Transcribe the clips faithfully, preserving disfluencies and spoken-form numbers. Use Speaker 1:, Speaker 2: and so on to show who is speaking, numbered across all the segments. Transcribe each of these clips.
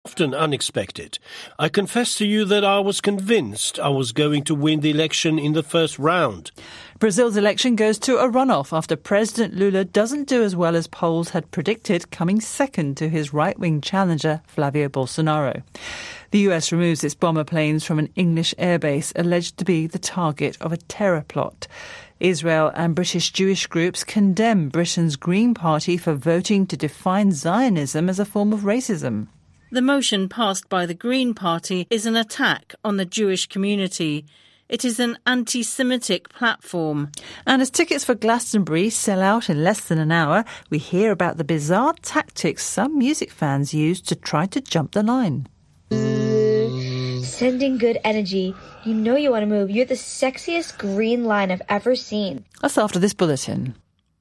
Speaker 1: often unexpected. I confess to you that I was convinced I was going to win the election in the first round.
Speaker 2: Brazil's election goes to a runoff after President Lula doesn't do as well as polls had predicted, coming second to his right-wing challenger, Flavio Bolsonaro. The U S removes its bomber planes from an English airbase alleged to be the target of a terror plot. Israel and British Jewish groups condemn Britain's Green Party for voting to define Zionism as a form of racism.
Speaker 3: The motion passed by the Green Party is an attack on the Jewish community. It is an anti-Semitic platform.
Speaker 2: And as tickets for Glastonbury sell out in less than an hour, we hear about the bizarre tactics some music fans use to try to jump the line.
Speaker 4: Sending good energy. You know you want to move. You're the sexiest green line I've ever seen.
Speaker 2: That's after this bulletin.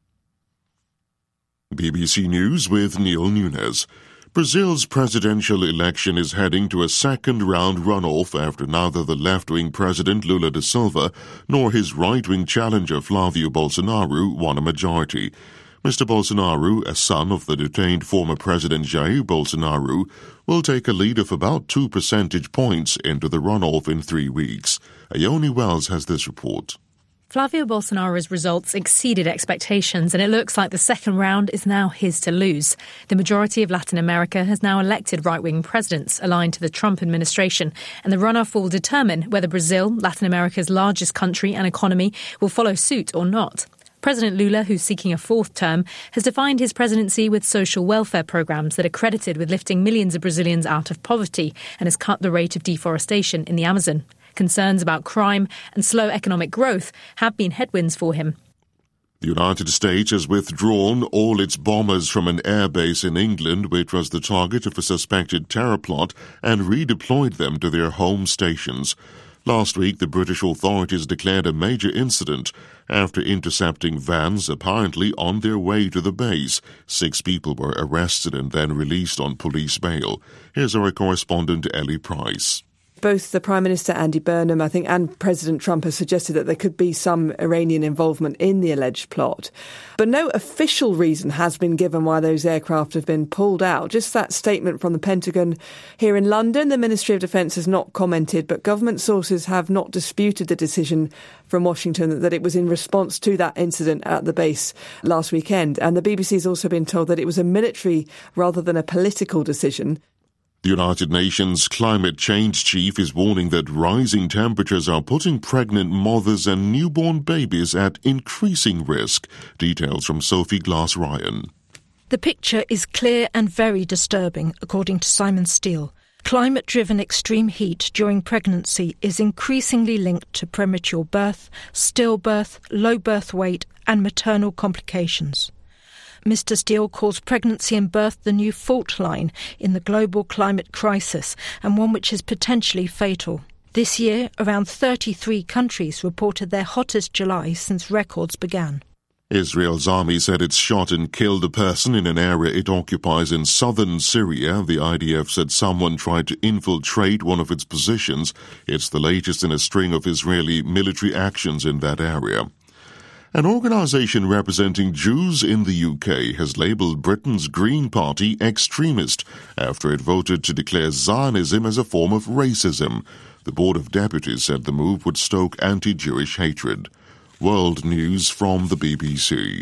Speaker 5: B B C News with Neil Nunes. Brazil's presidential election is heading to a second-round runoff after neither the left-wing President Lula da Silva nor his right-wing challenger Flavio Bolsonaro won a majority. Mister Bolsonaro, a son of the detained former President Jair Bolsonaro, will take a lead of about two percentage points into the runoff in three weeks. Ione Wells has this report.
Speaker 6: Flavio Bolsonaro's results exceeded expectations, and it looks like the second round is now his to lose. The majority of Latin America has now elected right-wing presidents aligned to the Trump administration, and the runoff will determine whether Brazil, Latin America's largest country and economy, will follow suit or not. President Lula, who's seeking a fourth term, has defined his presidency with social welfare programs that are credited with lifting millions of Brazilians out of poverty and has cut the rate of deforestation in the Amazon. Concerns about crime and slow economic growth have been headwinds for him.
Speaker 5: The United States has withdrawn all its bombers from an airbase in England, which was the target of a suspected terror plot, and redeployed them to their home stations. Last week, the British authorities declared a major incident after intercepting vans apparently on their way to the base. Six people were arrested and then released on police bail. Here's our correspondent Ellie Price.
Speaker 7: Both the Prime Minister, Andy Burnham, I think, and President Trump have suggested that there could be some Iranian involvement in the alleged plot. But no official reason has been given why those aircraft have been pulled out. Just that statement from the Pentagon. Here in London, the Ministry of Defence has not commented, but government sources have not disputed the decision from Washington that it was in response to that incident at the base last weekend. And the B B C has also been told that it was a military rather than a political decision.
Speaker 5: The United Nations climate change chief is warning that rising temperatures are putting pregnant mothers and newborn babies at increasing risk. Details from Sophie Glass-Ryan.
Speaker 8: The picture is clear and very disturbing, according to Simon Steele. Climate-driven extreme heat during pregnancy is increasingly linked to premature birth, stillbirth, low birth weight and maternal complications. Mister Steele calls pregnancy and birth the new fault line in the global climate crisis, and one which is potentially fatal. This year, around thirty-three countries reported their hottest July since records began.
Speaker 5: Israel's army said it shot and killed a person in an area it occupies in southern Syria. The I D F said someone tried to infiltrate one of its positions. It's the latest in a string of Israeli military actions in that area. An organisation representing Jews in the U K has labelled Britain's Green Party extremist after it voted to declare Zionism as a form of racism. The Board of Deputies said the move would stoke anti-Jewish hatred. World news from the B B C.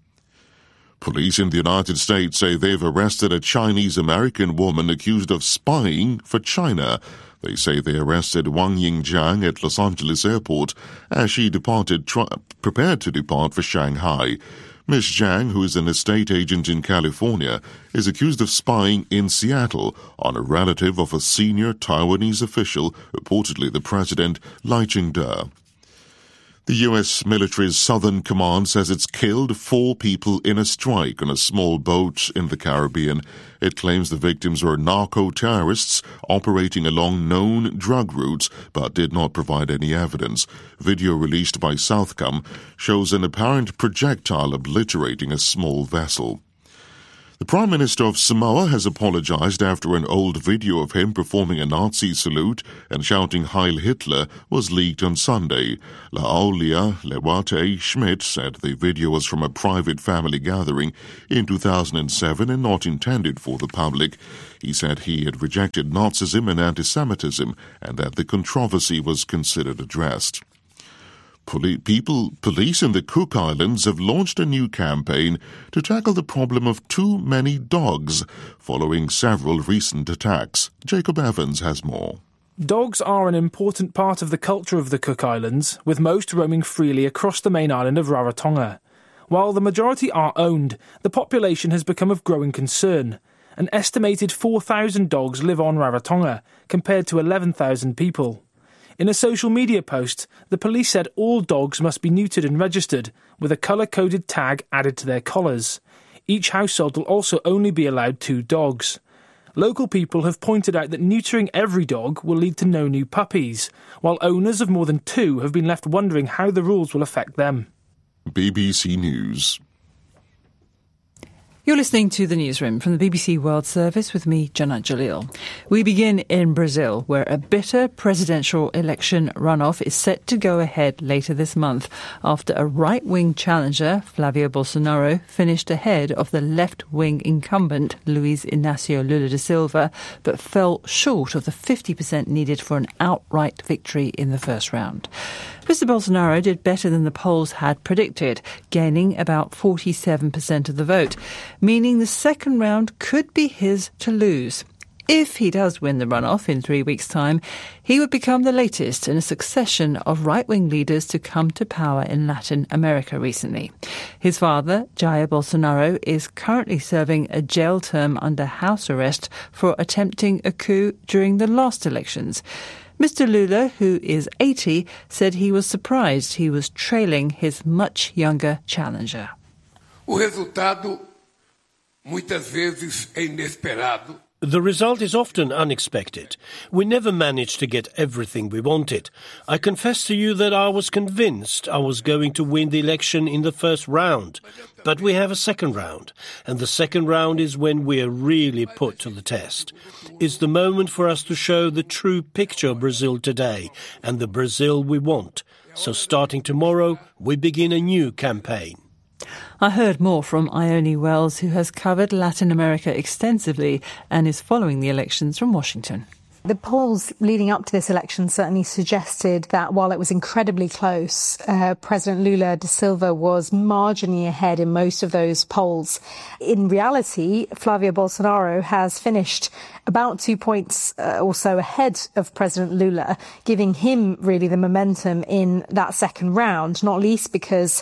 Speaker 5: Police in the United States say they've arrested a Chinese-American woman accused of spying for China. They say they arrested Wang Yingjiang at Los Angeles Airport as she departed, tri- prepared to depart for Shanghai. Miss Zhang, who is an estate agent in California, is accused of spying in Seattle on a relative of a senior Taiwanese official, reportedly the president, Lai Ching-te. The U S military's Southern Command says it's killed four people in a strike on a small boat in the Caribbean. It claims the victims were narco-terrorists operating along known drug routes, but did not provide any evidence. Video released by Southcom shows an apparent projectile obliterating a small vessel. The Prime Minister of Samoa has apologised after an old video of him performing a Nazi salute and shouting Heil Hitler was leaked on Sunday. Laolia Lewate Schmidt said the video was from a private family gathering in two thousand seven and not intended for the public. He said he had rejected Nazism and anti-Semitism and that the controversy was considered addressed. Poli- people, police in the Cook Islands have launched a new campaign to tackle the problem of too many dogs following several recent attacks. Jacob Evans has more.
Speaker 9: Dogs are an important part of the culture of the Cook Islands, with most roaming freely across the main island of Rarotonga. While the majority are owned, the population has become of growing concern. An estimated four thousand dogs live on Rarotonga, compared to eleven thousand people. In a social media post, the police said all dogs must be neutered and registered, with a colour-coded tag added to their collars. Each household will also only be allowed two dogs. Local people have pointed out that neutering every dog will lead to no new puppies, while owners of more than two have been left wondering how the rules will affect them.
Speaker 5: B B C News.
Speaker 2: You're listening to the newsroom from the B B C World Service with me, Janat Jalil. We begin in Brazil, where a bitter presidential election runoff is set to go ahead later this month after a right-wing challenger, Flavio Bolsonaro, finished ahead of the left-wing incumbent, Luiz Inácio Lula da Silva, but fell short of the fifty percent needed for an outright victory in the first round. Mister Bolsonaro did better than the polls had predicted, gaining about forty-seven percent of the vote, meaning the second round could be his to lose. If he does win the runoff in three weeks' time, he would become the latest in a succession of right-wing leaders to come to power in Latin America recently. His father, Jair Bolsonaro, is currently serving a jail term under house arrest for attempting a coup during the last elections. Mister Lula, who is eighty, said he was surprised he was trailing his much younger challenger.
Speaker 10: O resultado muitas vezes é inesperado.
Speaker 1: The result is often unexpected. We never managed to get everything we wanted. I confess to you that I was convinced I was going to win the election in the first round. But we have a second round, and the second round is when we are really put to the test. It's the moment for us to show the true picture of Brazil today and the Brazil we want. So starting tomorrow, we begin a new campaign.
Speaker 2: I heard more from Ione Wells, who has covered Latin America extensively and is following the elections from Washington.
Speaker 11: The polls leading up to this election certainly suggested that while it was incredibly close, uh, President Lula da Silva was marginally ahead in most of those polls. In reality, Flavio Bolsonaro has finished about two points uh, or so ahead of President Lula, giving him really the momentum in that second round, not least because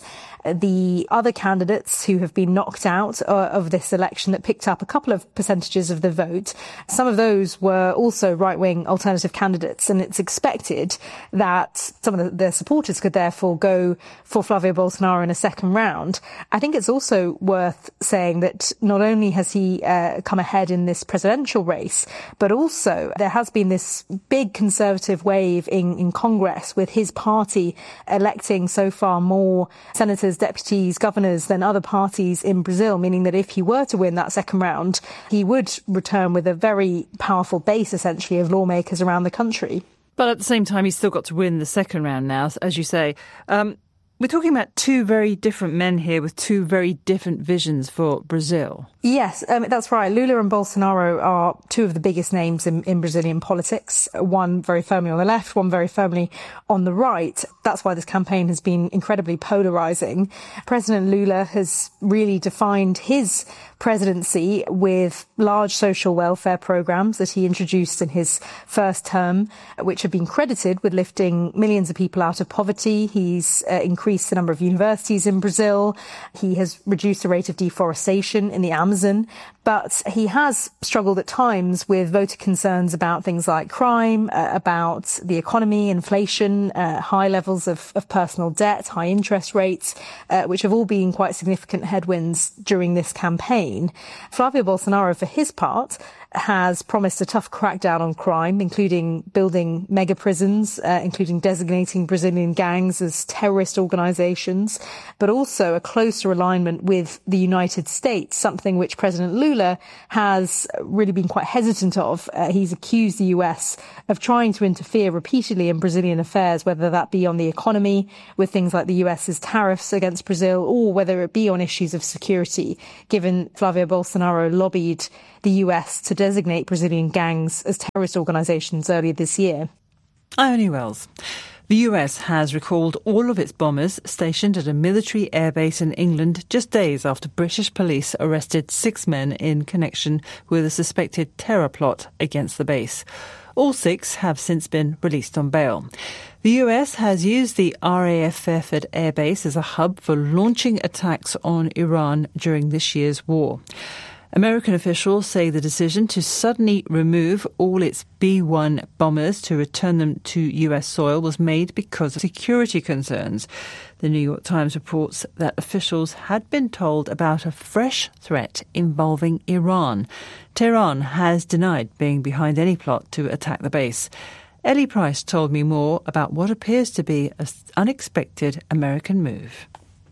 Speaker 11: the other candidates who have been knocked out uh, of this election that picked up a couple of percentages of the vote, some of those were also right-wing alternative candidates, and it's expected that some of the, their supporters could therefore go for Flavio Bolsonaro in a second round. I think it's also worth saying that not only has he uh, come ahead in this presidential race, but also there has been this big conservative wave in, in Congress with his party electing so far more senators, deputies, governors than other parties in Brazil, meaning that if he were to win that second round, he would return with a very powerful base, essentially, of lawmakers around the country.
Speaker 2: But at the same time, he's still got to win the second round now, as you say. Um, we're talking about two very different men here with two very different visions for Brazil.
Speaker 11: Yes, um, that's right. Lula and Bolsonaro are two of the biggest names in, in Brazilian politics, one very firmly on the left, one very firmly on the right. That's why this campaign has been incredibly polarising. President Lula has really defined his presidency with large social welfare programmes that he introduced in his first term, which have been credited with lifting millions of people out of poverty. He's uh, increased the number of universities in Brazil. He has reduced the rate of deforestation in the Amazon. Amazon, but he has struggled at times with voter concerns about things like crime, uh, about the economy, inflation, uh, high levels of, of personal debt, high interest rates, uh, which have all been quite significant headwinds during this campaign. Flavio Bolsonaro, for his part, has promised a tough crackdown on crime, including building mega prisons, uh, including designating Brazilian gangs as terrorist organizations, but also a closer alignment with the United States, something which President Lula has really been quite hesitant of. Uh, he's accused the U S of trying to interfere repeatedly in Brazilian affairs, whether that be on the economy with things like the US's tariffs against Brazil, or whether it be on issues of security, given Flavio Bolsonaro lobbied the U S to designate Brazilian gangs as terrorist organisations earlier this year.
Speaker 2: Ione Wells. The U S has recalled all of its bombers stationed at a military airbase in England just days after British police arrested six men in connection with a suspected terror plot against the base. All six have since been released on bail. The U S has used the R A F Fairford airbase as a hub for launching attacks on Iran during this year's war. American officials say the decision to suddenly remove all its B one bombers to return them to U S soil was made because of security concerns. The New York Times reports that officials had been told about a fresh threat involving Iran. Tehran has denied being behind any plot to attack the base. Ellie Price told me more about what appears to be an unexpected American move.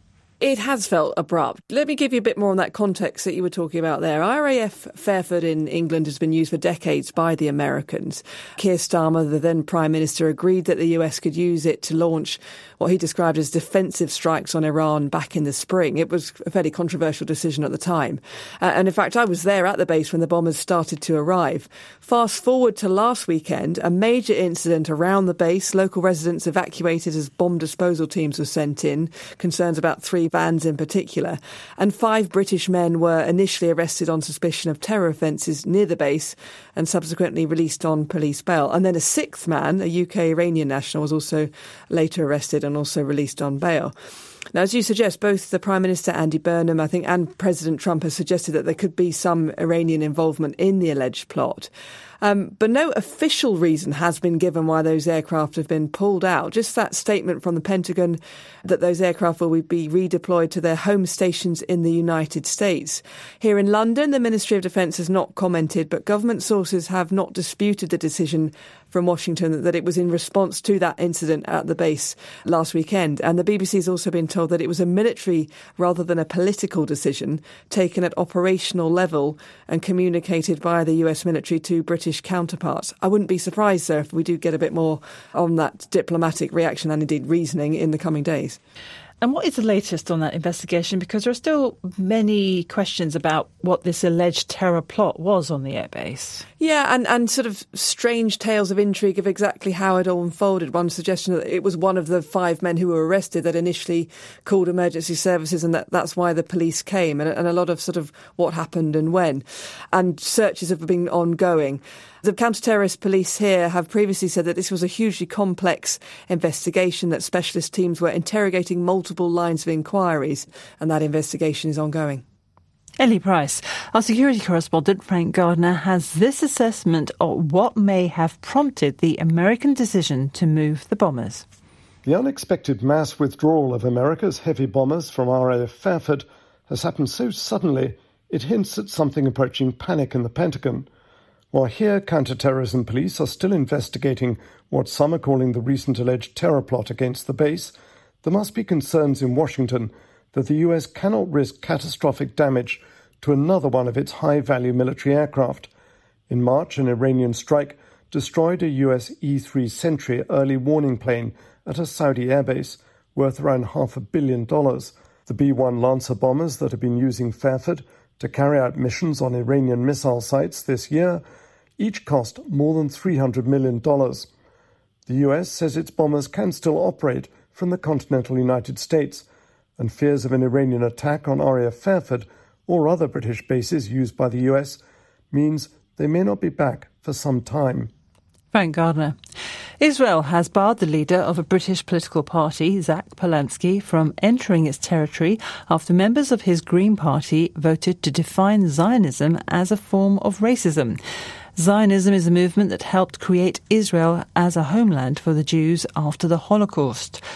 Speaker 7: It has felt abrupt. Let me give you a bit more on that context that you were talking about there. R A F Fairford in England has been used for decades by the Americans. Keir Starmer, the then Prime Minister, agreed that the U S could use it to launch what he described as defensive strikes on Iran back in the spring. It was a fairly controversial decision at the time. Uh, and in fact, I was there at the base when the bombers started to arrive. Fast forward to last weekend, a major incident around the base. Local residents evacuated as bomb disposal teams were sent in. Concerns about three vans in particular. And five British men were initially arrested on suspicion of terror offences near the base and subsequently released on police bail. And then a sixth man, a U K Iranian national, was also later arrested and also released on bail. Now, as you suggest, both the Prime Minister, Andy Burnham, I think, and President Trump have suggested that there could be some Iranian involvement in the alleged plot. Um, but no official reason has been given why those aircraft have been pulled out. Just that statement from the Pentagon that those aircraft will be redeployed to their home stations in the United States. Here in London, the Ministry of Defence has not commented, but government sources have not disputed the decision from Washington that it was in response to that incident at the base last weekend. And the B B C has also been told that it was a military rather than a political decision taken at operational level and communicated by the U S military to British counterparts. I wouldn't be surprised, sir, if we do get a bit more on that diplomatic reaction and indeed reasoning in the coming days.
Speaker 2: And what is the latest on that investigation? Because there are still many questions about what this alleged terror plot was on the airbase.
Speaker 7: Yeah, and, and sort of strange tales of intrigue of exactly how it all unfolded. One suggestion that it was one of the five men who were arrested that initially called emergency services, and that, that's why the police came, and, and a lot of sort of what happened and when. And searches have been ongoing. The counter-terrorist police here have previously said that this was a hugely complex investigation, that specialist teams were interrogating multiple lines of inquiries, and that investigation is ongoing.
Speaker 2: Ellie Price, our security correspondent Frank Gardner has this assessment of what may have prompted the American decision to move the bombers.
Speaker 12: The unexpected mass withdrawal of America's heavy bombers from R A F Fairford has happened so suddenly it hints at something approaching panic in the Pentagon. While here, counter-terrorism police are still investigating what some are calling the recent alleged terror plot against the base, there must be concerns in Washington that the U S cannot risk catastrophic damage to another one of its high-value military aircraft. In March, an Iranian strike destroyed a U S E three Sentry early warning plane at a Saudi airbase, worth around half a billion dollars. The B one Lancer bombers that have been using Fairford to carry out missions on Iranian missile sites this year each cost more than three hundred million dollars. The U S says its bombers can still operate from the continental United States, and fears of an Iranian attack on R A F Fairford or other British bases used by the U S means they may not be back for some time.
Speaker 2: Frank Gardner. Israel has barred the leader of a British political party, Zach Polanski, from entering its territory after members of his Green Party voted to define Zionism as a form of racism. Zionism is a movement that helped create Israel as a homeland for the Jews after the Holocaust.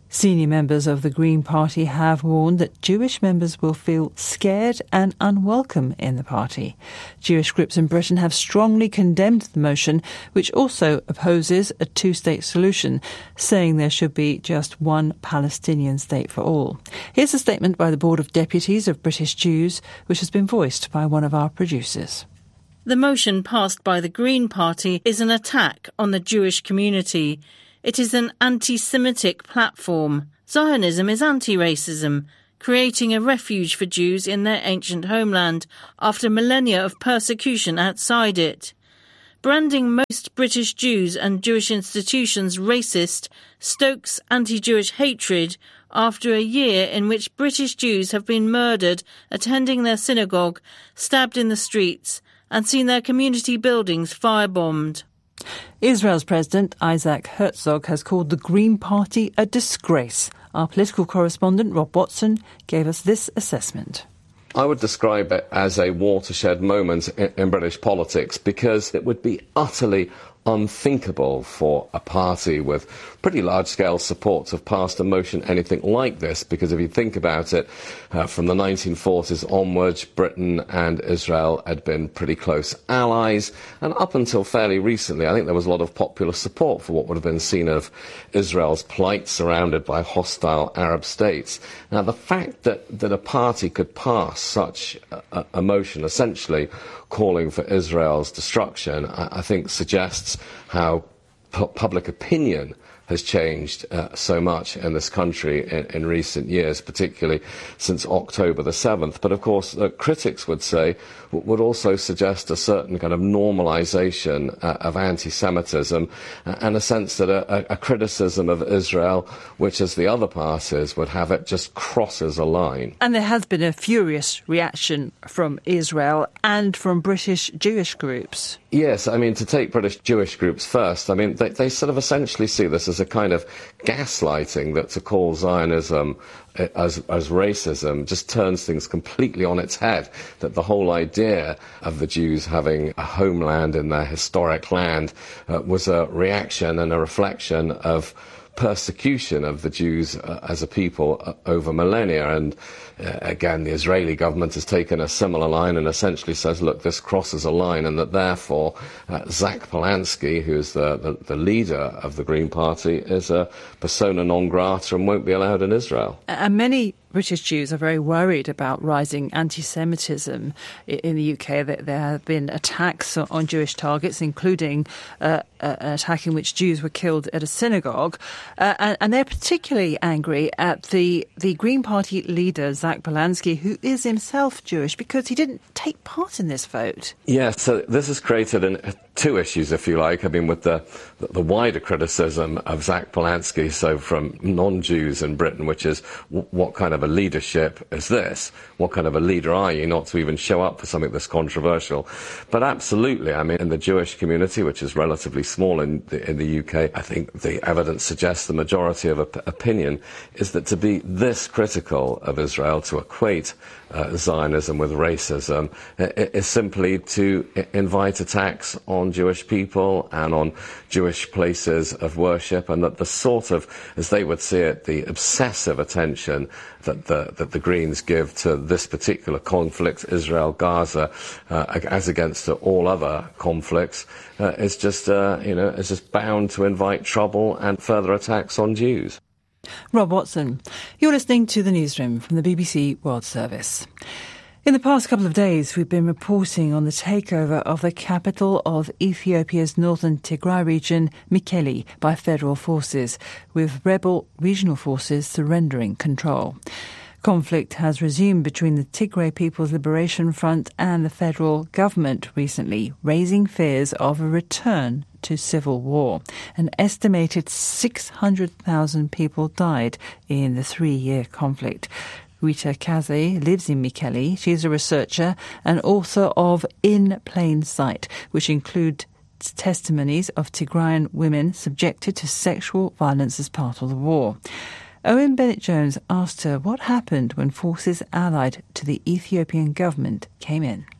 Speaker 2: Senior members of the Green Party have warned that Jewish members will feel scared and unwelcome in the party. Jewish groups in Britain have strongly condemned the motion, which also opposes a two-state solution, saying there should be just one Palestinian state for all. Here's a statement by the Board of Deputies of British Jews, which has been voiced by one of our producers.
Speaker 3: The motion passed by the Green Party is an attack on the Jewish community. It is an anti-Semitic platform. Zionism is anti-racism, creating a refuge for Jews in their ancient homeland after millennia of persecution outside it. Branding most British Jews and Jewish institutions racist stokes anti-Jewish hatred after a year in which British Jews have been murdered attending their synagogue, stabbed in the streets, and seen their community buildings firebombed.
Speaker 2: Israel's President Isaac Herzog has called the Green Party a disgrace. Our political correspondent Rob Watson gave us this assessment.
Speaker 13: I would describe it as a watershed moment in, in British politics, because it would be utterly unthinkable for a party with pretty large-scale support to have passed a motion anything like this, because if you think about it, uh, from the nineteen forties onwards, Britain and Israel had been pretty close allies, and up until fairly recently, I think there was a lot of popular support for what would have been seen of Israel's plight surrounded by hostile Arab states. Now, the fact that, that a party could pass such a, a motion, essentially calling for Israel's destruction, I, I think suggests how pu- public opinion has changed uh, so much in this country in, in recent years, particularly since October the seventh. But of course, uh, critics would say, w- would also suggest a certain kind of normalization uh, of anti-Semitism uh, and a sense that a, a, a criticism of Israel, which as the other parties would have it, just crosses a line.
Speaker 2: And there has been a furious reaction from Israel and from British Jewish groups.
Speaker 13: Yes, I mean, to take British Jewish groups first, I mean, they, they sort of essentially see this as a kind of gaslighting, that to call Zionism as, as racism just turns things completely on its head, that the whole idea of the Jews having a homeland in their historic land uh, was a reaction and a reflection of persecution of the Jews uh, as a people uh, over millennia. And uh, again, the Israeli government has taken a similar line and essentially says, look, this crosses a line, and that therefore uh, Zach Polanski, who is the, the, the leader of the Green Party, is a persona non grata and won't be allowed in Israel.
Speaker 2: And many British Jews are very worried about rising anti-Semitism in the U K. There have been attacks on Jewish targets, including uh, an attack in which Jews were killed at a synagogue. Uh, and, and they're particularly angry at the, the Green Party leader, Zach Polanski, who is himself Jewish, because he didn't take part in this vote.
Speaker 13: Yes, so this has created an, two issues, if you like. I mean, with the, the wider criticism of Zach Polanski, so from non-Jews in Britain, which is w- what kind of a leadership is this? What kind of a leader are you not to even show up for something that's controversial? But absolutely, I mean, in the Jewish community, which is relatively small in the, in the U K, I think the evidence suggests the majority of op- opinion is that to be this critical of Israel, to equate uh, Zionism with racism, is simply to invite attacks on Jewish people and on Jewish places of worship, and that the sort of, as they would see it, the obsessive attention that the, that the Greens give to this particular conflict, Israel-Gaza, uh, as against all other conflicts, uh, is just, uh, you know, is just bound to invite trouble and further attacks on Jews.
Speaker 2: Rob Watson, you're listening to the newsroom from the B B C World Service. In the past couple of days, we've been reporting on the takeover of the capital of Ethiopia's northern Tigray region, Mekelle, by federal forces, with rebel regional forces surrendering control. Conflict has resumed between the Tigray People's Liberation Front and the federal government recently, raising fears of a return to civil war. An estimated six hundred thousand people died in the three-year conflict. Rita Kaze lives in Mekelle. She's a researcher and author of In Plain Sight, which include testimonies of Tigrayan women subjected to sexual violence as part of the war. Owen Bennett-Jones asked her what happened when forces allied to the Ethiopian government came in.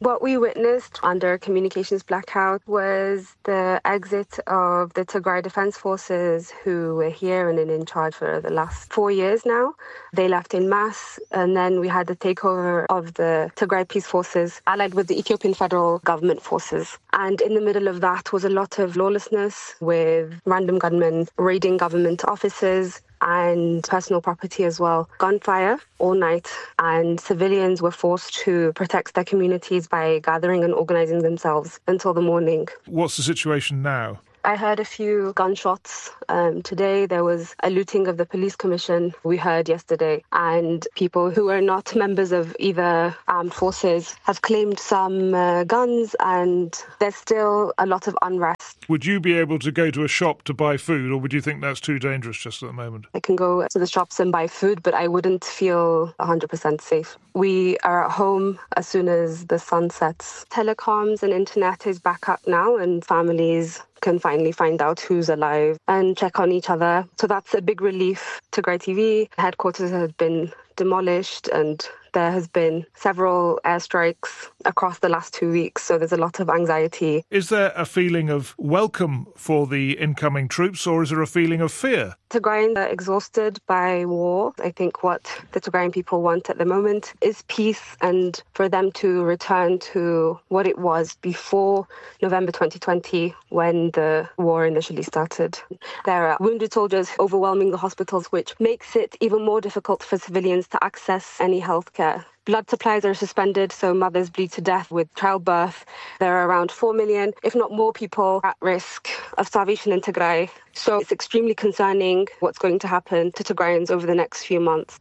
Speaker 14: What we witnessed under communications blackout was the exit of the Tigray Defense Forces, who were here and in charge for the last four years now. They left in mass, and then we had the takeover of the Tigray Peace Forces, allied with the Ethiopian Federal Government forces. And in the middle of that was a lot of lawlessness, with random gunmen raiding government offices and personal property as well. Gunfire all night, and civilians were forced to protect their communities by gathering and organising themselves until the morning.
Speaker 15: What's the situation now?
Speaker 14: I heard a few gunshots. Um, today there was a looting of the police commission we heard yesterday, and people who are not members of either armed forces have claimed some uh, guns, and there's still a lot of unrest.
Speaker 15: Would you be able to go to a shop to buy food, or would you think that's too dangerous just at the moment?
Speaker 14: I can go to the shops and buy food, but I wouldn't feel one hundred percent safe. We are at home as soon as the sun sets. Telecoms and internet is back up now, and families can finally find out who's alive and check on each other. So that's a big relief. Tigray T V headquarters has been demolished, and there has been several airstrikes across the last two weeks, so there's a lot of anxiety.
Speaker 15: Is there a feeling of welcome for the incoming troops, or is there a feeling of fear?
Speaker 14: Tigrayans are exhausted by war. I think what the Tigrayan people want at the moment is peace, and for them to return to what it was before November twenty twenty, when the war initially started. There are wounded soldiers overwhelming the hospitals, which makes it even more difficult for civilians to access any healthcare. Blood supplies are suspended, so mothers bleed to death with childbirth. There are around four million, if not more, people at risk of starvation in Tigray. So it's extremely concerning what's going to happen to Tigrayans over the next few months.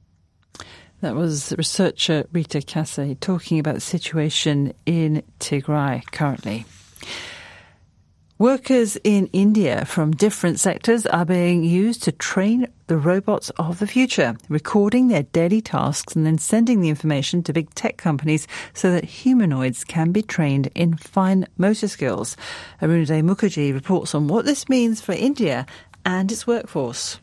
Speaker 2: That was researcher Rita Kase talking about the situation in Tigray currently. Workers in India from different sectors are being used to train the robots of the future, recording their daily tasks and then sending the information to big tech companies so that humanoids can be trained in fine motor skills. Arunaday Mukherjee reports on what this means for India and its workforce.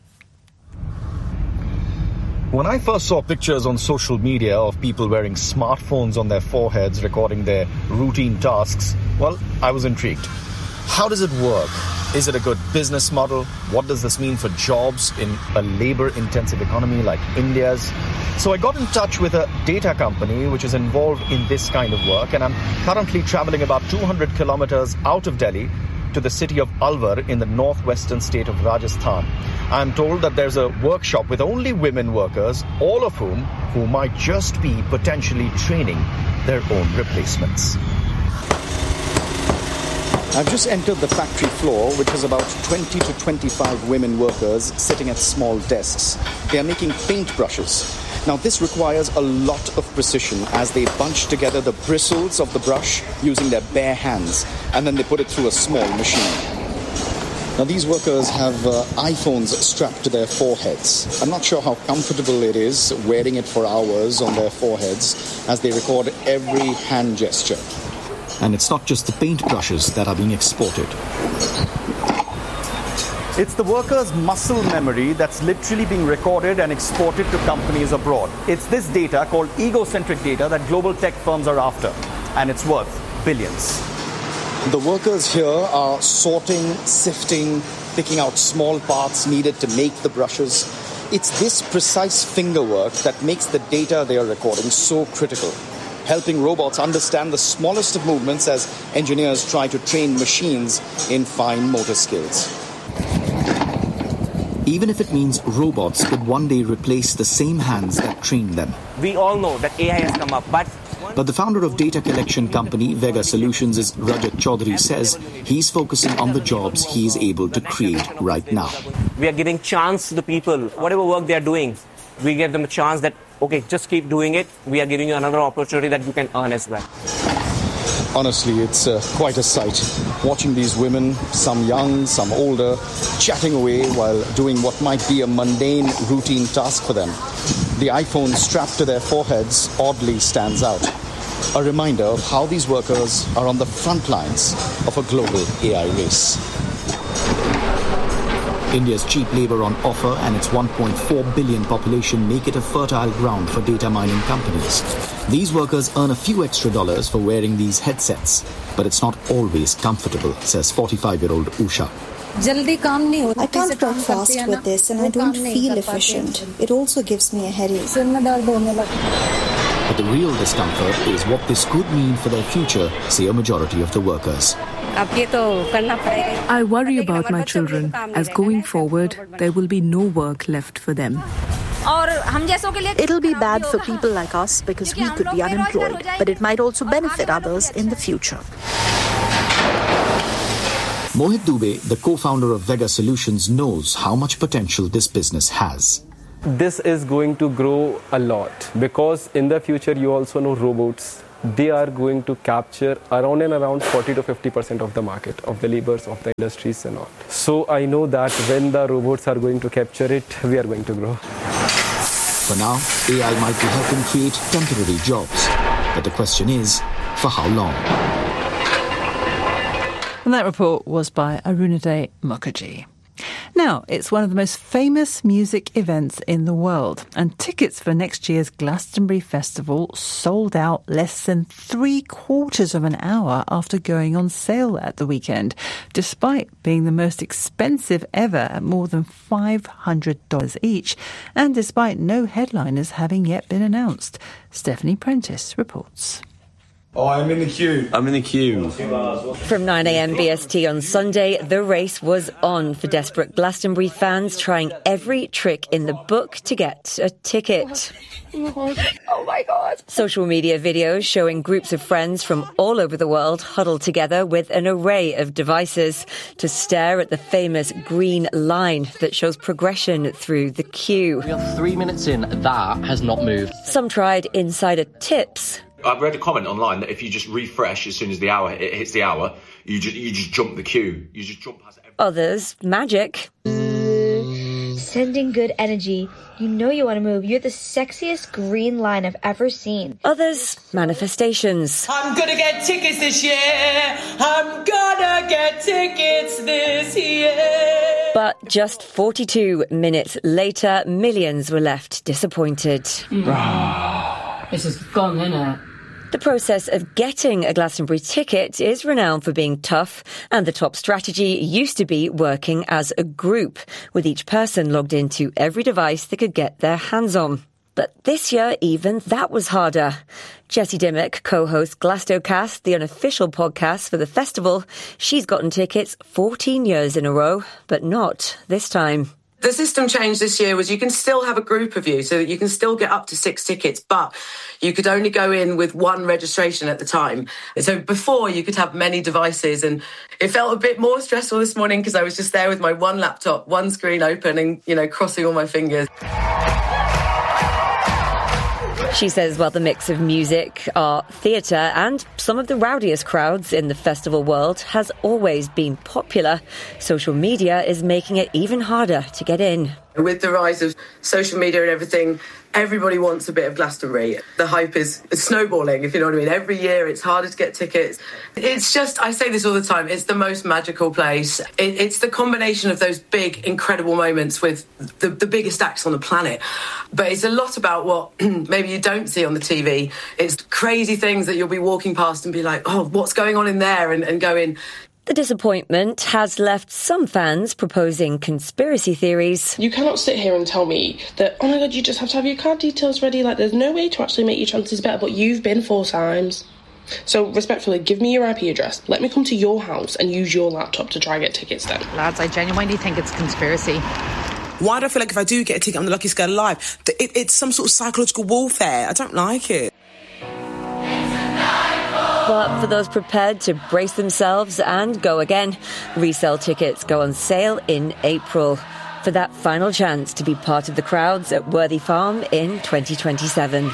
Speaker 16: When I first saw pictures on social media of people wearing smartphones on their foreheads recording their routine tasks, well, I was intrigued. How does it work? Is it a good business model? What does this mean for jobs in a labor-intensive economy like India's? So I got in touch with a data company which is involved in this kind of work, and I'm currently traveling about two hundred kilometers out of Delhi to the city of Alwar in the northwestern state of Rajasthan. I'm told that there's a workshop with only women workers, all of whom who might just be potentially training their own replacements.
Speaker 17: I've just entered the factory floor, which has about twenty to twenty-five women workers sitting at small desks. They are making paintbrushes. Now, this requires a lot of precision as they bunch together the bristles of the brush using their bare hands, and then they put it through a small machine. Now, these workers have uh, iPhones strapped to their foreheads. I'm not sure how comfortable it is wearing it for hours on their foreheads as they record every hand gesture.
Speaker 16: And it's not just the paintbrushes that are being exported.
Speaker 17: It's the workers' muscle memory that's literally being recorded and exported to companies abroad. It's this data, called egocentric data, that global tech firms are after, and it's worth billions. The workers here are sorting, sifting, picking out small parts needed to make the brushes. It's this precise finger work that makes the data they are recording so critical, helping robots understand the smallest of movements as engineers try to train machines in fine motor skills.
Speaker 16: Even if it means robots could one day replace the same hands that trained them.
Speaker 18: We all know that A I has come up, but...
Speaker 16: But the founder of data collection company Vega Solutions, is Rajat Chaudhary, says he's focusing on the jobs he is able to create right now.
Speaker 18: We are giving chance to the people. Whatever work they are doing, we give them a chance that, okay, just keep doing it. We are giving you another opportunity that you can earn as well.
Speaker 17: Honestly, it's uh, quite a sight. Watching these women, some young, some older, chatting away while doing what might be a mundane, routine task for them. The iPhone strapped to their foreheads oddly stands out. A reminder of how these workers are on the front lines of a global A I race.
Speaker 19: India's cheap labour on offer and its one point four billion population make it a fertile ground for data mining companies. These workers earn a few extra dollars for wearing these headsets, but it's not always comfortable, says forty-five-year-old Usha.
Speaker 20: I can't work fast with this and I don't feel efficient. It also gives me a headache.
Speaker 19: But the real discomfort is what this could mean for their future, say a majority of the workers.
Speaker 21: I worry about my children, as going forward, there will be no work left for them.
Speaker 22: It'll be bad for people like us because we could be unemployed, but it might also benefit others in the future.
Speaker 19: Mohit Dubey, the co-founder of Vega Solutions, knows how much potential this business has.
Speaker 23: This is going to grow a lot because in the future you also know robots, they are going to capture around and around forty to fifty percent of the market, of the laborers, of the industries and all. So I know that when the robots are going to capture it, we are going to grow.
Speaker 19: For now, A I might be helping create temporary jobs. But the question is, for how long?
Speaker 2: And that report was by Arunaday Mukherjee. Now, it's one of the most famous music events in the world, and tickets for next year's Glastonbury Festival sold out less than three quarters of an hour after going on sale at the weekend, despite being the most expensive ever at more than five hundred dollars each, and despite no headliners having yet been announced. Stephanie Prentice reports.
Speaker 24: Oh, I'm in the queue. I'm in the queue.
Speaker 25: From nine a.m. B S T on Sunday, the race was on for desperate Glastonbury fans trying every trick in the book to get a ticket.
Speaker 24: Oh my God.
Speaker 25: Social media videos showing groups of friends from all over the world huddled together with an array of devices to stare at the famous green line that shows progression through the queue.
Speaker 26: We are three minutes in, that has not moved.
Speaker 25: Some tried insider tips.
Speaker 27: I've read a comment online that if you just refresh as soon as the hour it hits the hour, you just you just jump the queue. You just jump past everything.
Speaker 25: Others, magic.
Speaker 4: Sending good energy. You know you want to move. You're the sexiest green line I've ever seen.
Speaker 25: Others, manifestations.
Speaker 28: I'm gonna get tickets this year. I'm gonna get tickets this year.
Speaker 25: But just forty-two minutes later, millions were left disappointed.
Speaker 28: Mm. This is gone, isn't it?
Speaker 25: The process of getting a Glastonbury ticket is renowned for being tough, and the top strategy used to be working as a group, with each person logged into every device they could get their hands on. But this year, even that was harder. Jessie Dimmock co-hosts Glastocast, the unofficial podcast for the festival. She's gotten tickets fourteen years in a row, but not this time.
Speaker 29: The system change this year was you can still have a group of you, so that you can still get up to six tickets, but you could only go in with one registration at the time. So before, you could have many devices, and it felt a bit more stressful this morning because I was just there with my one laptop, one screen open, and, you know, crossing all my fingers.
Speaker 25: She says while the mix of music, art, theatre and some of the rowdiest crowds in the festival world has always been popular, social media is making it even harder to get in.
Speaker 29: With the rise of social media and everything, everybody wants a bit of Glastonbury. The hype is snowballing, if you know what I mean. Every year it's harder to get tickets. It's just, I say this all the time, it's the most magical place. It, it's the combination of those big, incredible moments with the, the biggest acts on the planet. But it's a lot about what maybe you don't see on the T V. It's crazy things that you'll be walking past and be like, oh, what's going on in there? And, and going...
Speaker 25: The disappointment has left some fans proposing conspiracy theories.
Speaker 30: You cannot sit here and tell me that, oh my God, you just have to have your card details ready. Like, there's no way to actually make your chances better, but you've been four times. So, respectfully, give me your I P address. Let me come to your house and use your laptop to try and get tickets then.
Speaker 31: Lads, I genuinely think it's a conspiracy.
Speaker 32: Why do I feel like if I do get a ticket, I'm the luckiest girl alive? It, it's some sort of psychological warfare. I don't like it.
Speaker 25: But for those prepared to brace themselves and go again, resale tickets go on sale in April for that final chance to be part of the crowds at Worthy Farm in twenty twenty-seven.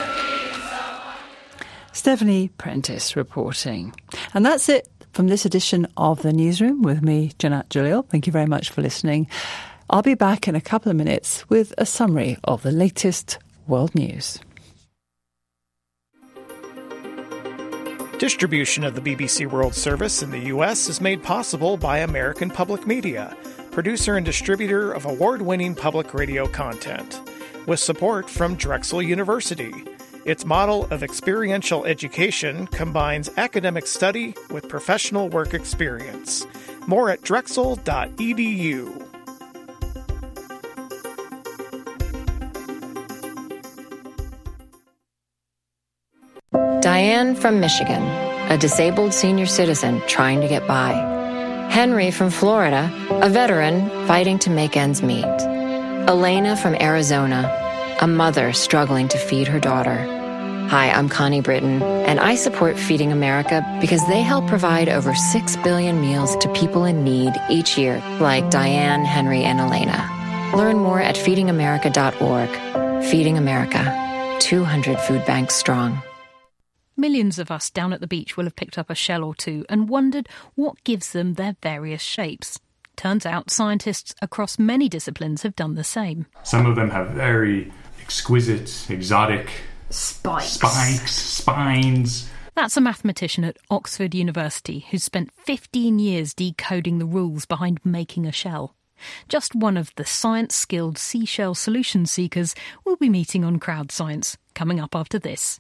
Speaker 2: Stephanie Prentice reporting. And that's it from this edition of The Newsroom with me, Janat Jalil. Thank you very much for listening. I'll be back in a couple of minutes with a summary of the latest world news.
Speaker 33: Distribution of the B B C World Service in the U S is made possible by American Public Media.
Speaker 1: producer and distributor of award-winning public radio content, with support from Drexel University. Its model of experiential education combines academic study with professional work experience. More at drexel dot e d u.
Speaker 3: Diane from Michigan, a disabled senior citizen trying to get by. Henry from Florida, a veteran fighting to make ends meet. Elena from Arizona, a mother struggling to feed her daughter. Hi, I'm Connie Britton, and I support Feeding America because they help provide over six billion meals to people in need each year, like Diane, Henry, and Elena. Learn more at feeding america dot org. Feeding America, two hundred food banks strong.
Speaker 5: Millions of us down at the beach will have picked up a shell or two and wondered what gives them their various shapes. Turns out scientists across many disciplines have done the same.
Speaker 6: Some of them have very exquisite, exotic
Speaker 5: spikes,
Speaker 6: spikes spines.
Speaker 5: That's a mathematician at Oxford University who's spent fifteen years decoding the rules behind making a shell. Just one of the science-skilled seashell solution seekers we'll be meeting on Crowd Science, coming up after this.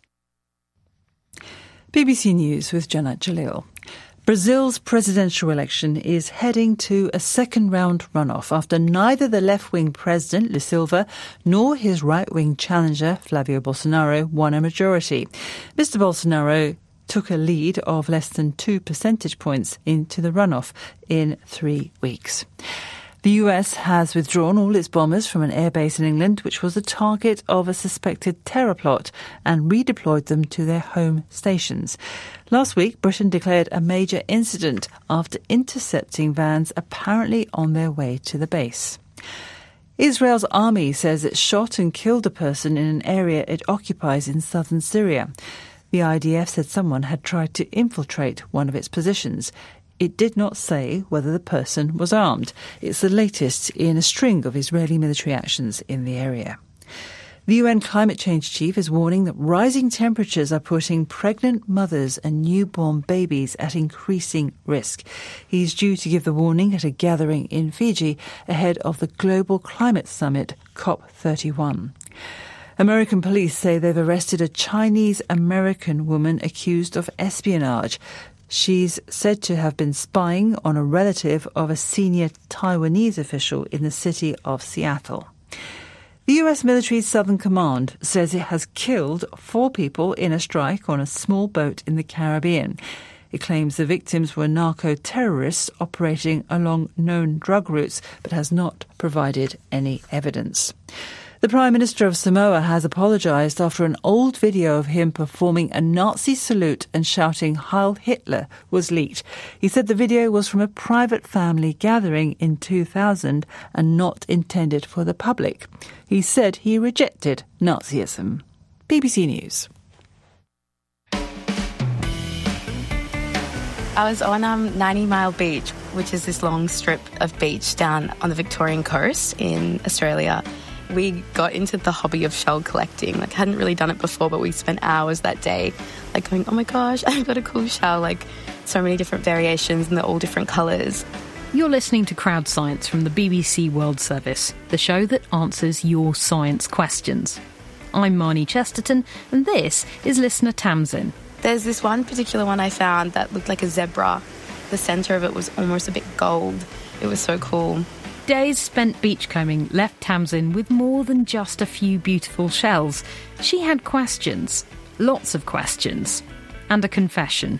Speaker 2: B B C News with Janat Jalil. Brazil's presidential election is heading to a second-round runoff after neither the left-wing president, Lula Silva, nor his right-wing challenger, Flavio Bolsonaro, won a majority. Mister Bolsonaro took a lead of less than two percentage points into the runoff in three weeks. The U S has withdrawn all its bombers from an airbase in England, which was the target of a suspected terror plot, and redeployed them to their home stations. Last week, Britain declared a major incident after intercepting vans apparently on their way to the base. Israel's army says it shot and killed a person in an area it occupies in southern Syria. The I D F said someone had tried to infiltrate one of its positions. It did not say whether the person was armed. It's the latest in a string of Israeli military actions in the area. The U N climate change chief is warning that rising temperatures are putting pregnant mothers and newborn babies at increasing risk. He's due to give the warning at a gathering in Fiji ahead of the Global Climate Summit, COP thirty-one. American police say they've arrested a Chinese-American woman accused of espionage. She's said to have been spying on a relative of a senior Taiwanese official in the city of Seattle. The U S military's Southern Command says it has killed four people in a strike on a small boat in the Caribbean. It claims the victims were narco-terrorists operating along known drug routes, but has not provided any evidence. The Prime Minister of Samoa has apologised after an old video of him performing a Nazi salute and shouting Heil Hitler was leaked. He said the video was from a private family gathering in two thousand and not intended for the public. He said he rejected Nazism. B B C News.
Speaker 7: I was on um, ninety Mile Beach, which is this long strip of beach down on the Victorian coast in Australia. We got into the hobby of shell collecting. Like, hadn't really done it before, but we spent hours that day, like, going, oh my gosh, I've got a cool shell. Like, so many different variations and they're all different colours.
Speaker 5: You're listening to Crowd Science from the B B C World Service, the show that answers your science questions. I'm Marnie Chesterton, and this is listener Tamsin.
Speaker 7: There's this one particular one I found that looked like a zebra. The centre of it was almost a bit gold. It was so cool.
Speaker 5: Days spent beachcombing left Tamsin with more than just a few beautiful shells. She had questions, lots of questions, and a confession.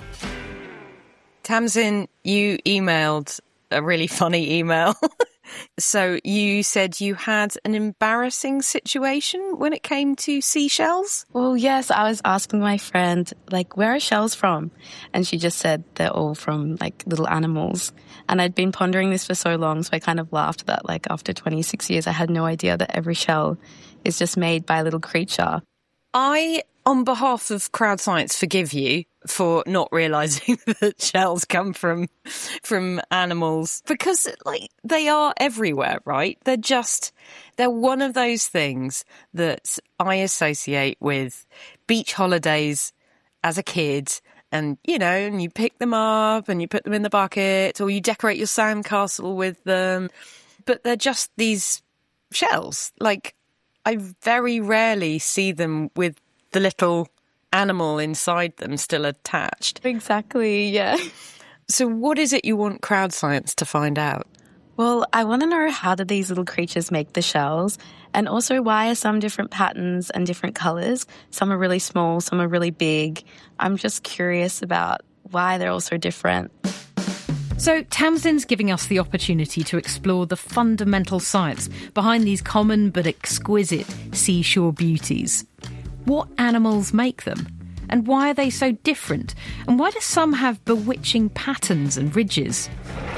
Speaker 8: Tamsin, you emailed a really funny email. So you said you had an embarrassing situation when it came to seashells?
Speaker 7: Well, yes, I was asking my friend, like, where are shells from? And she just said they're all from, like, little animals. And I'd been pondering this for so long, so I kind of laughed that, like, after twenty-six years, I had no idea that every shell is just made by a little creature.
Speaker 8: I, on behalf of Crowd Science, forgive you for not realising that shells come from from animals, because, like, they are everywhere, right? They're just, they're one of those things that I associate with beach holidays as a kid And, you know, and you pick them up and you put them in the bucket, or you decorate your sandcastle with them. But they're just these shells. Like, I very rarely see them with the little animal inside them still attached.
Speaker 7: Exactly, yeah.
Speaker 8: So what is it you want Crowd Science to find out?
Speaker 7: Well, I want to know, how do these little creatures make the shells? And also, why are some different patterns and different colours? Some are really small, some are really big. I'm just curious about why they're all so different.
Speaker 5: So Tamsin's giving us the opportunity to explore the fundamental science behind these common but exquisite seashore beauties. What animals make them? And why are they so different? And why do some have bewitching patterns and ridges?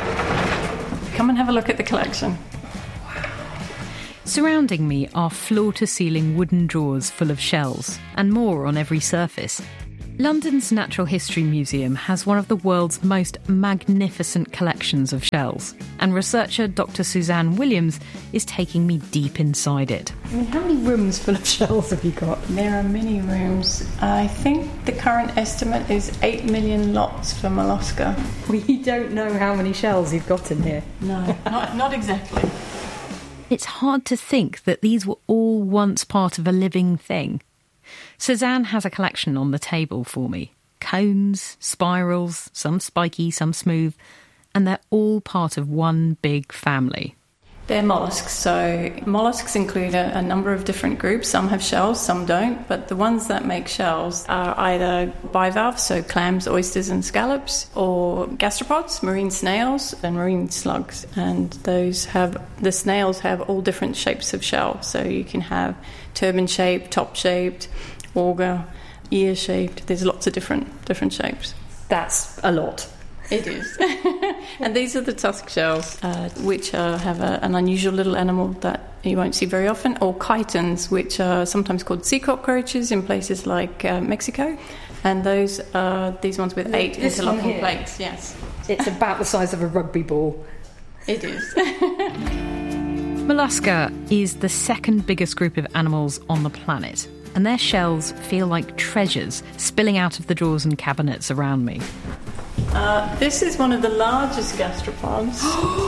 Speaker 9: Come and have a look at the collection.
Speaker 5: Surrounding me are floor-to-ceiling wooden drawers full of shells, and more on every surface. London's Natural History Museum has one of the world's most magnificent collections of shells, and researcher Doctor Suzanne Williams is taking me deep inside it.
Speaker 9: I mean, how many rooms full of shells have you got? There are many rooms. I think the current estimate is eight million lots for mollusca. We don't know how many shells you've got in here. No, not, not exactly.
Speaker 5: It's hard to think that these were all once part of a living thing. Suzanne has a collection on the table for me. Cones, spirals, some spiky, some smooth, and they're all part of one big family.
Speaker 9: They're mollusks, so mollusks include a, a number of different groups. Some have shells, some don't, but the ones that make shells are either bivalves, so clams, oysters and scallops, or gastropods, marine snails and marine slugs. And those have, the snails have all different shapes of shell, so you can have turban-shaped, top-shaped, auger, ear-shaped. There's lots of different different shapes. That's a lot. It is. And these are the tusk shells, uh, which uh, have a, an unusual little animal that you won't see very often, or chitons, which are sometimes called sea cockroaches in places like uh, Mexico. And those are these ones with eight this interlocking plates, yes. It's about the size of a rugby ball. It is.
Speaker 5: Mollusca is the second biggest group of animals on the planet, and their shells feel like treasures spilling out of the drawers and cabinets around me.
Speaker 9: Uh, this is one of the largest gastropods.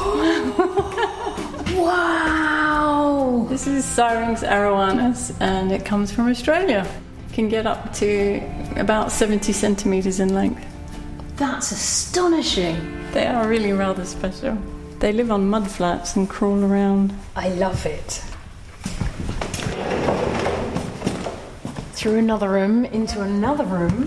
Speaker 9: Wow! This is Syrinx arowanus, and it comes from Australia. It can get up to about seventy centimetres in length. That's astonishing! They are really rather special. They live on mudflats and crawl around. I love it. Through another room, into another room.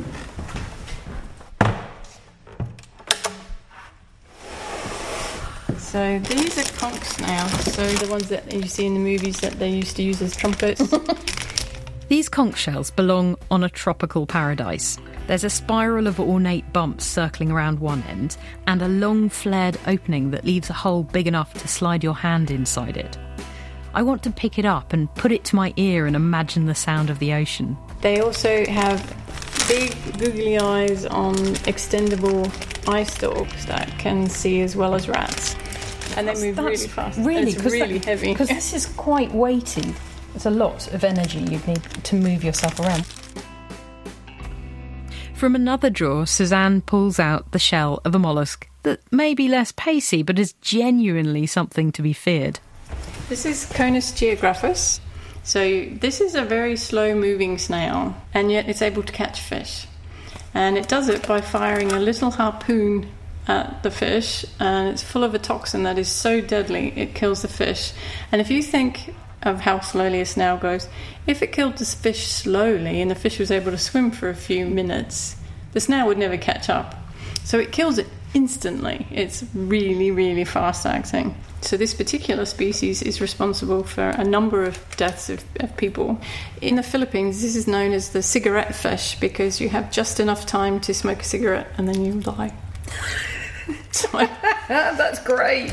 Speaker 9: So these are conch snails, so the ones that you see in the movies that they used to use as trumpets.
Speaker 5: These conch shells belong on a tropical paradise. There's a spiral of ornate bumps circling around one end, and a long flared opening that leaves a hole big enough to slide your hand inside it. I want to pick it up and put it to my ear and imagine the sound of the ocean.
Speaker 9: They also have big googly eyes on extendable eye stalks that can see as well as rats. And they move That's really fast. Really, it's really that, heavy. Because this is quite weighty. It's a lot of energy you'd need to move yourself around.
Speaker 5: From another drawer, Suzanne pulls out the shell of a mollusk that may be less pacey, but is genuinely something to be feared.
Speaker 9: This is Conus geographus. So this is a very slow-moving snail, and yet it's able to catch fish. And it does it by firing a little harpoon at the fish, and it's full of a toxin that is so deadly it kills the fish. And if you think of how slowly a snail goes, if it killed this fish slowly and the fish was able to swim for a few minutes, the snail would never catch up. So it kills it instantly. It's really, really fast acting. So this particular species is responsible for a number of deaths of, of people. In the Philippines, this is known as the cigarette fish because you have just enough time to smoke a cigarette and then you die. That's great.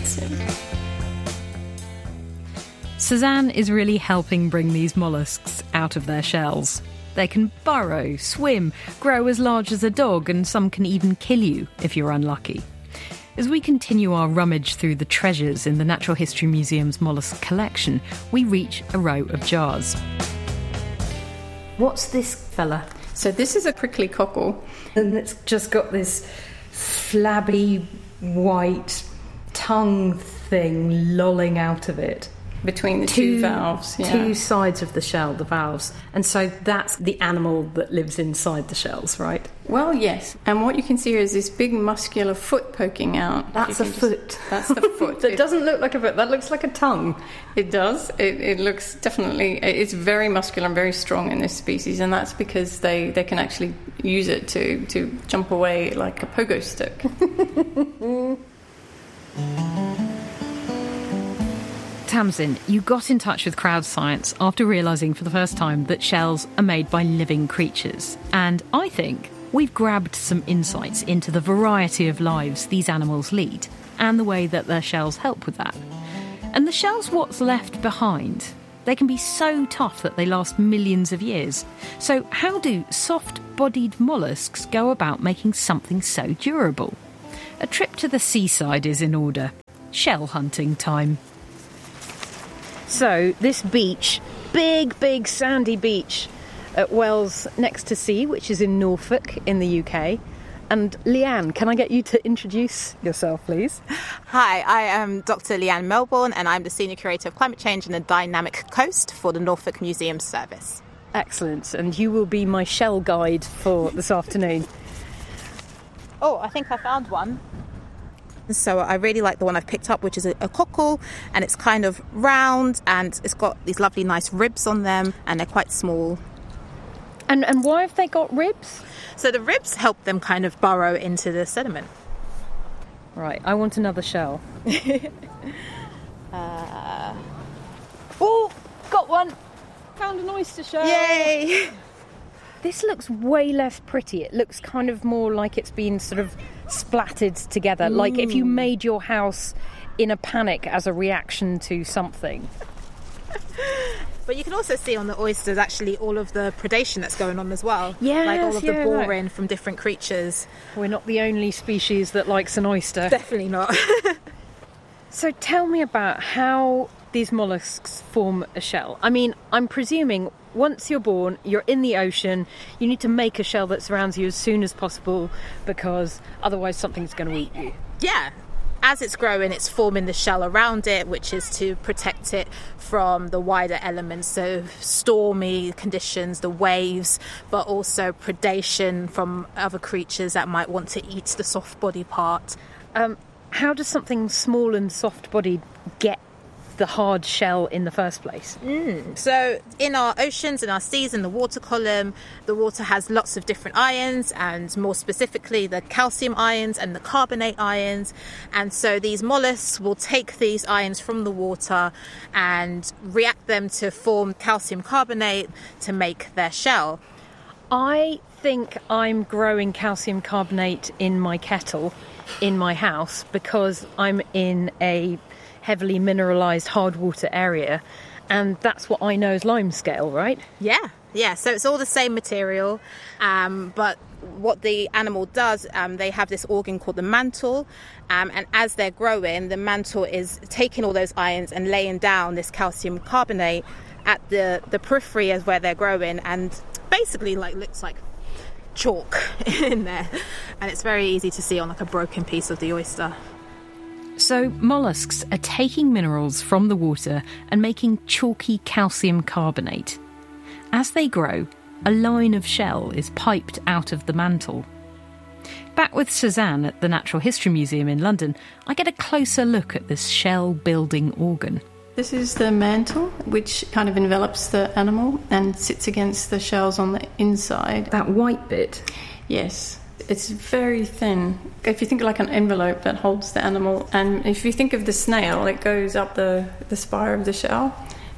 Speaker 5: Suzanne is really helping bring these mollusks out of their shells. They can burrow, swim, grow as large as a dog, and some can even kill you if you're unlucky. As we continue our rummage through the treasures in the Natural History Museum's mollusk collection, we reach a row of jars.
Speaker 9: What's this fella? So this is a prickly cockle, and it's just got this flabby white tongue thing lolling out of it. Between the two, two valves. Yeah.
Speaker 5: Two sides of the shell, the valves. And so that's the animal that lives inside the shells, right?
Speaker 9: Well, yes. And what you can see here is this big muscular foot poking out.
Speaker 5: That's a foot.
Speaker 9: Just, that's the foot.
Speaker 5: That it doesn't look like a foot. That looks like a tongue.
Speaker 9: It does. It, it looks definitely... It's very muscular and very strong in this species, and that's because they, they can actually use it to, to jump away like a pogo stick.
Speaker 5: Tamsin, you got in touch with Crowd Science after realising for the first time that shells are made by living creatures. And I think we've grabbed some insights into the variety of lives these animals lead and the way that their shells help with that. And the shell's what's left behind. They can be so tough that they last millions of years. So how do soft-bodied molluscs go about making something so durable? A trip to the seaside is in order. Shell hunting time. So, this beach, big, big sandy beach at Wells Next to Sea, which is in Norfolk in the U K. And Leanne, can I get you to introduce yourself, please?
Speaker 10: Hi, I am Doctor Leanne Melbourne, and I'm the Senior Curator of Climate Change and the Dynamic Coast for the Norfolk Museum Service.
Speaker 5: Excellent, and you will be my shell guide for this afternoon.
Speaker 10: Oh, I think I found one. So I really like the one I've picked up, which is a, a cockle, and it's kind of round and it's got these lovely nice ribs on them, and they're quite small.
Speaker 5: And and why have they got ribs?
Speaker 10: So the ribs help them kind of burrow into the sediment.
Speaker 5: Right, I want another shell.
Speaker 10: uh...
Speaker 5: Oh, got one! Found an oyster shell!
Speaker 10: Yay!
Speaker 5: This looks way less pretty. It looks kind of more like it's been sort of splattered together, mm. like if you made your house in a panic as a reaction to something.
Speaker 10: But you can also see on the oysters actually all of the predation that's going on as well.
Speaker 5: Yeah,
Speaker 10: like all of
Speaker 5: yeah,
Speaker 10: the boring
Speaker 5: right.
Speaker 10: from different creatures.
Speaker 5: We're not the only species that likes an oyster.
Speaker 10: Definitely not.
Speaker 5: So tell me about how these molluscs form a shell. I mean, I'm presuming once you're born, you're in the ocean, you need to make a shell that surrounds you as soon as possible because otherwise something's going to eat you.
Speaker 10: Yeah. As it's growing, it's forming the shell around it, which is to protect it from the wider elements, so stormy conditions, the waves, but also predation from other creatures that might want to eat the soft body part.
Speaker 5: Um, how does something small and soft-bodied get the hard shell in the first place?
Speaker 10: Mm. So in our oceans, in our seas, in the water column, the water has lots of different ions, and more specifically the calcium ions and the carbonate ions. And so these mollusks will take these ions from the water and react them to form calcium carbonate to make their shell.
Speaker 5: I think I'm growing calcium carbonate in my kettle in my house because I'm in a heavily mineralised hard water area, and that's what I know as limescale, right?
Speaker 10: Yeah, yeah, so it's all the same material, um, but what the animal does, um, they have this organ called the mantle, um, and as they're growing, the mantle is taking all those ions and laying down this calcium carbonate at the, the periphery as where they're growing, and basically like looks like chalk in there, and it's very easy to see on like a broken piece of the oyster.
Speaker 5: So molluscs are taking minerals from the water and making chalky calcium carbonate. As they grow, a line of shell is piped out of the mantle. Back with Suzanne at the Natural History Museum in London, I get a closer look at this shell-building organ.
Speaker 9: This is the mantle, which kind of envelops the animal and sits against the shells on the inside.
Speaker 5: That white bit?
Speaker 9: Yes. It's very thin. If you think like an envelope that holds the animal, and if you think of the snail, it goes up the, the spire of the shell.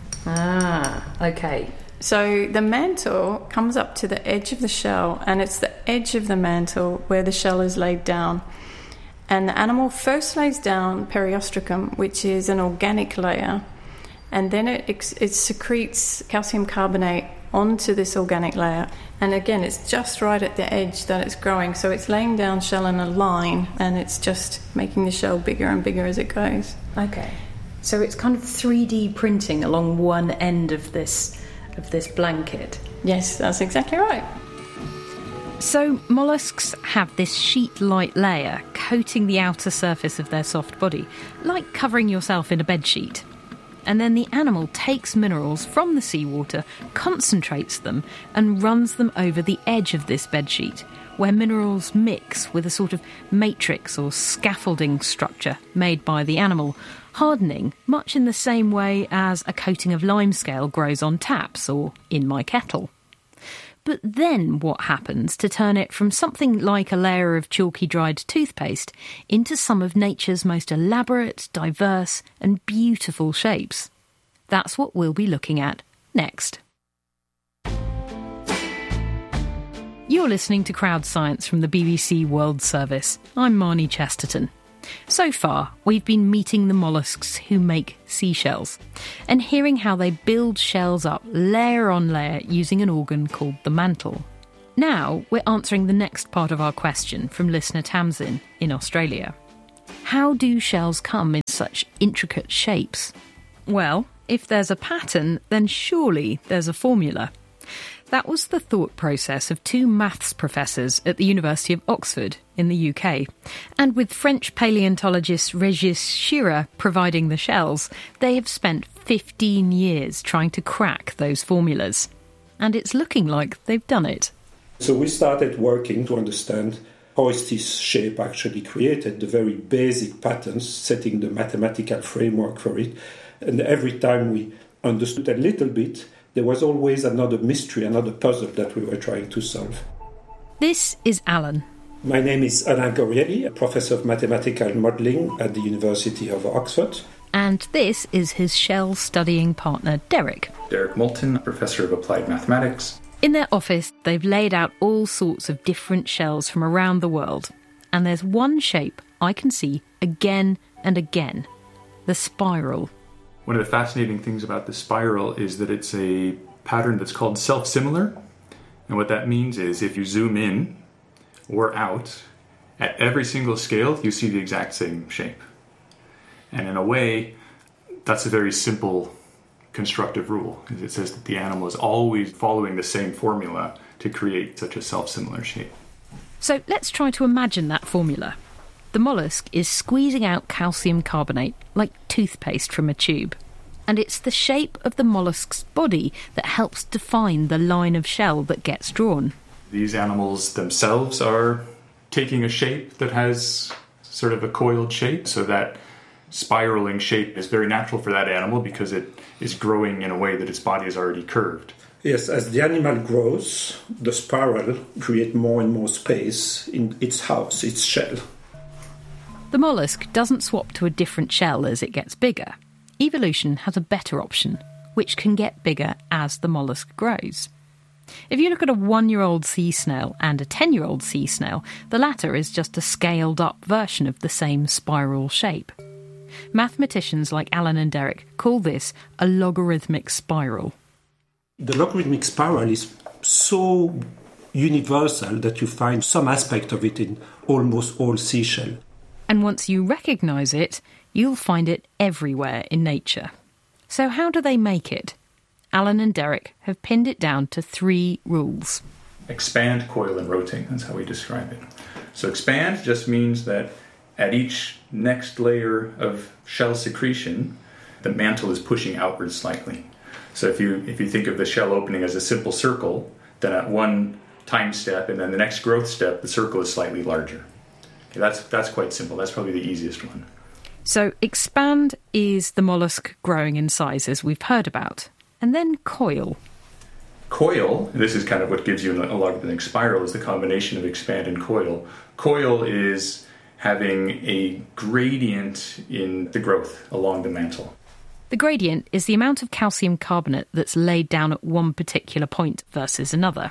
Speaker 5: Ah, okay.
Speaker 9: So the mantle comes up to the edge of the shell, and it's the edge of the mantle where the shell is laid down. And the animal first lays down periostracum, which is an organic layer, and then it, it secretes calcium carbonate onto this organic layer. And again, it's just right at the edge that it's growing, so it's laying down shell in a line, and it's just making the shell bigger and bigger as it goes.
Speaker 5: Okay. So it's kind of three D printing along one end of this of this blanket.
Speaker 9: Yes, that's exactly right.
Speaker 5: So molluscs have this sheet-like layer coating the outer surface of their soft body, like covering yourself in a bedsheet. And then the animal takes minerals from the seawater, concentrates them, and runs them over the edge of this bedsheet, where minerals mix with a sort of matrix or scaffolding structure made by the animal, hardening much in the same way as a coating of limescale grows on taps or in my kettle. But then what happens to turn it from something like a layer of chalky dried toothpaste into some of nature's most elaborate, diverse and beautiful shapes? That's what we'll be looking at next. You're listening to Crowd Science from the B B C World Service. I'm Marnie Chesterton. So far, we've been meeting the molluscs who make seashells and hearing how they build shells up layer on layer using an organ called the mantle. Now, we're answering the next part of our question from listener Tamsin in Australia. How do shells come in such intricate shapes? Well, if there's a pattern, then surely there's a formula. That was the thought process of two maths professors at the University of Oxford in the U K. And with French paleontologist Régis Schirra providing the shells, they have spent fifteen years trying to crack those formulas. And it's looking like they've done it.
Speaker 11: So we started working to understand how is this shape actually created, the very basic patterns, setting the mathematical framework for it. And every time we understood a little bit, there was always another mystery, another puzzle that we were trying to solve.
Speaker 5: This is Alan.
Speaker 11: My name is Alain Gorielli, a professor of mathematical modelling at the University of Oxford.
Speaker 5: And this is his shell studying partner, Derek.
Speaker 12: Derek Moulton, professor of applied mathematics.
Speaker 5: In their office, they've laid out all sorts of different shells from around the world. And there's one shape I can see again and again. The spiral.
Speaker 6: One of the fascinating things about the spiral is that it's a pattern that's called self-similar. And what that means is if you zoom in or out, at every single scale, you see the exact same shape. And in a way, that's a very simple constructive rule. It says that the animal is always following the same formula to create such a self-similar shape.
Speaker 5: So let's try to imagine that formula. The mollusk is squeezing out calcium carbonate like toothpaste from a tube. And it's the shape of the mollusk's body that helps define the line of shell that gets drawn.
Speaker 6: These animals themselves are taking a shape that has sort of a coiled shape, so that spiraling shape is very natural for that animal because it is growing in a way that its body is already curved.
Speaker 11: Yes, as the animal grows, the spiral creates more and more space in its house, its shell.
Speaker 5: The mollusk doesn't swap to a different shell as it gets bigger. Evolution has a better option, which can get bigger as the mollusk grows. If you look at a one-year-old sea snail and a ten-year-old sea snail, the latter is just a scaled-up version of the same spiral shape. Mathematicians like Alan and Derek call this a logarithmic spiral.
Speaker 11: The logarithmic spiral is so universal that you find some aspect of it in almost all seashells.
Speaker 5: And once you recognise it, you'll find it everywhere in nature. So how do they make it? Alan and Derek have pinned it down to three rules.
Speaker 6: Expand, coil, and rotate. That's how we describe it. So expand just means that at each next layer of shell secretion, the mantle is pushing outward slightly. So if you if you think of the shell opening as a simple circle, then at one time step and then the next growth step, the circle is slightly larger. Okay, that's that's quite simple. That's probably the easiest one.
Speaker 5: So expand is the mollusk growing in size, as we've heard about. And then coil.
Speaker 6: Coil, this is kind of what gives you a logarithmic spiral, is the combination of expand and coil. Coil is having a gradient in the growth along the mantle.
Speaker 5: The gradient is the amount of calcium carbonate that's laid down at one particular point versus another.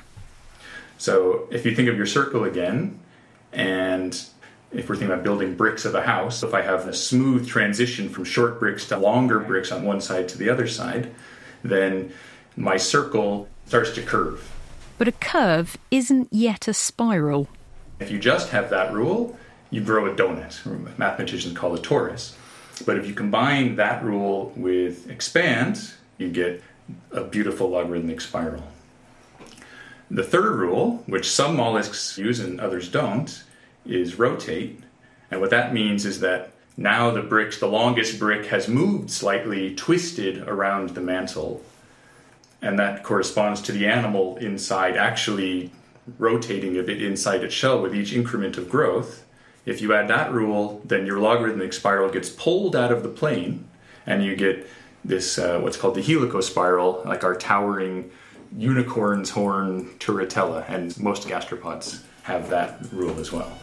Speaker 6: So if you think of your circle again, and if we're thinking about building bricks of a house, if I have a smooth transition from short bricks to longer bricks on one side to the other side, then my circle starts to curve.
Speaker 5: But a curve isn't yet a spiral.
Speaker 6: If you just have that rule, you grow a donut, or mathematicians call it torus. But if you combine that rule with expand, you get a beautiful logarithmic spiral. The third rule, which some mollusks use and others don't, is rotate. And what that means is that now the bricks, the longest brick has moved slightly, twisted around the mantle. And that corresponds to the animal inside actually rotating a bit inside its shell with each increment of growth. If you add that rule, then your logarithmic spiral gets pulled out of the plane, and you get this, uh, what's called the helicospiral, like our towering unicorn's horn turritella, and most gastropods have that rule as well.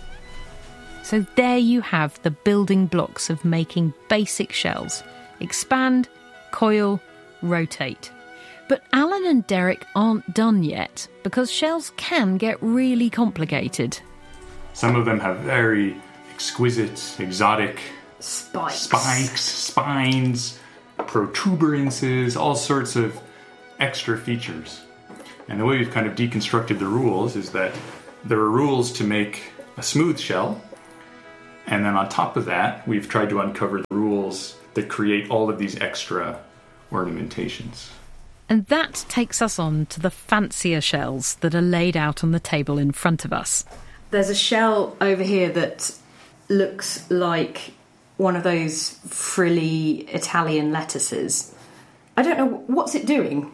Speaker 5: So there you have the building blocks of making basic shells. Expand, coil, rotate. But Alan and Derek aren't done yet, because shells can get really complicated.
Speaker 6: Some of them have very exquisite, exotic
Speaker 5: spikes,
Speaker 6: spikes spines, protuberances, all sorts of extra features. And the way we've kind of deconstructed the rules is that there are rules to make a smooth shell, and then on top of that, we've tried to uncover the rules that create all of these extra ornamentations.
Speaker 5: And that takes us on to the fancier shells that are laid out on the table in front of us.
Speaker 13: There's a shell over here that looks like one of those frilly Italian lettuces. I don't know, what's it doing?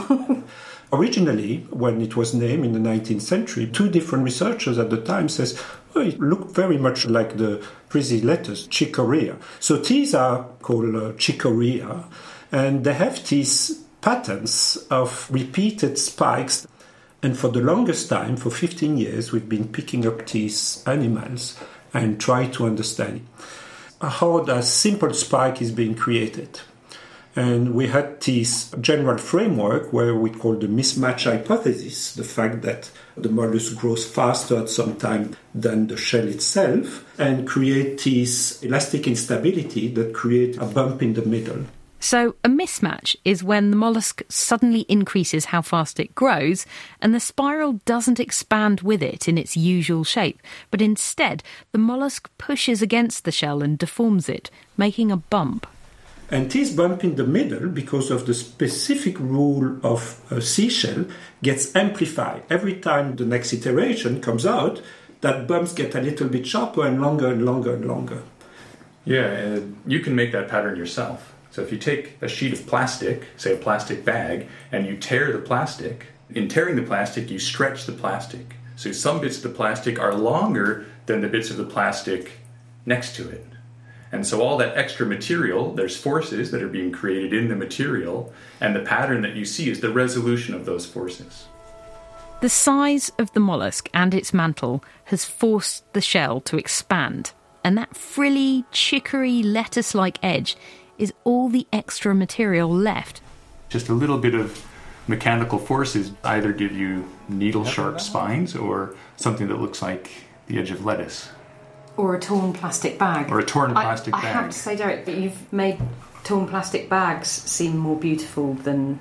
Speaker 11: Originally, when it was named in the nineteenth century, two different researchers at the time says, oh, it looked very much like the frizzy lettuce, Chicorea. So these are called uh, Chicorea, and they have these patterns of repeated spikes. And for the longest time, for fifteen years, we've been picking up these animals and try to understand how the simple spike is being created. And we had this general framework where we call the mismatch hypothesis, the fact that the mollusk grows faster at some time than the shell itself, and create this elastic instability that creates a bump in the middle.
Speaker 5: So a mismatch is when the mollusk suddenly increases how fast it grows and the spiral doesn't expand with it in its usual shape, but instead the mollusk pushes against the shell and deforms it, making a bump.
Speaker 11: And this bump in the middle, because of the specific rule of a seashell, gets amplified. Every time the next iteration comes out, that bumps get a little bit sharper and longer and longer and longer.
Speaker 6: Yeah, uh, you can make that pattern yourself. So if you take a sheet of plastic, say a plastic bag, and you tear the plastic, in tearing the plastic, you stretch the plastic. So some bits of the plastic are longer than the bits of the plastic next to it. And so all that extra material, there's forces that are being created in the material, and the pattern that you see is the resolution of those forces.
Speaker 5: The size of the mollusk and its mantle has forced the shell to expand, and that frilly, chicory, lettuce-like edge is all the extra material left.
Speaker 6: Just a little bit of mechanical forces either give you needle-sharp spines or something that looks like the edge of lettuce.
Speaker 13: Or a torn plastic bag.
Speaker 6: Or a torn plastic
Speaker 13: I,
Speaker 6: bag.
Speaker 13: I have to say, Derek, that you've made torn plastic bags seem more beautiful than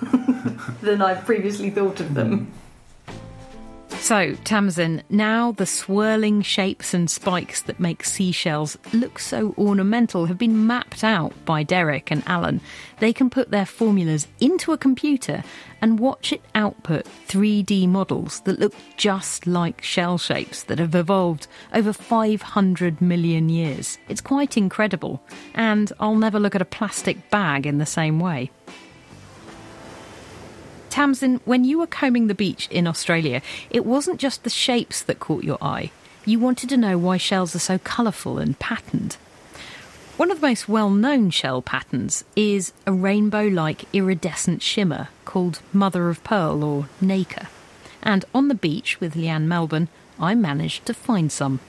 Speaker 13: than I previously thought of them.
Speaker 5: So, Tamsin, now the swirling shapes and spikes that make seashells look so ornamental have been mapped out by Derek and Alan. They can put their formulas into a computer and watch it output three D models that look just like shell shapes that have evolved over five hundred million years. It's quite incredible, and I'll never look at a plastic bag in the same way. Tamsin, when you were combing the beach in Australia, it wasn't just the shapes that caught your eye. You wanted to know why shells are so colourful and patterned. One of the most well-known shell patterns is a rainbow-like iridescent shimmer called mother of pearl or nacre. And on the beach with Leanne Melbourne, I managed to find some.